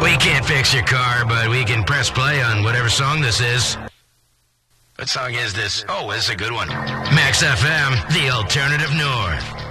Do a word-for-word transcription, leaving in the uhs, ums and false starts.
We can't fix your car, but we can press play on whatever song this is. What song is this? Oh, this is a good one. Max F M, the alternative north.